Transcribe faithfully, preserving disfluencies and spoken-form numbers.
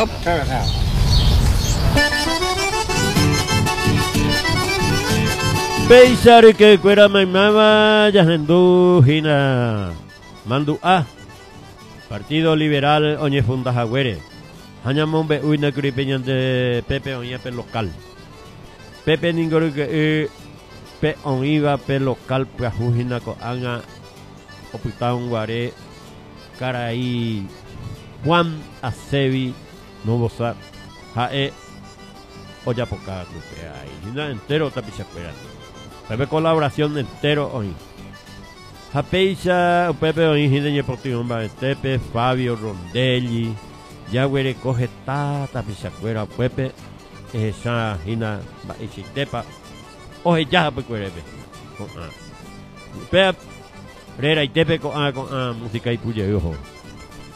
Op. Pensar que cuera maimama yahendu hina mandu a Partido Liberal oñe fundas agüere hañamombe uina curipeñan de Pepe oña pe local Pepe ningoro que pe oiva pe local pues hujina ko anga opitaun guare carai Juan Acevi no bosa jae olla poca que hay hina entero tapichacuera Pepe colaboración entero hoy. Japeixa, Pepe hoy hinde deportivo Tepe, Fabio Rondelli, Yagüere coge tata pichacuera Pepe, esa hina ba isitepa. Oje ya pues cuerebe. Con a. Pepe Rera y Tepe con a con a música y puye ojo.